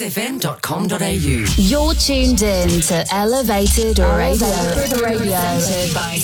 xfm.com.au. You're tuned in to Elevated Radio. Presented by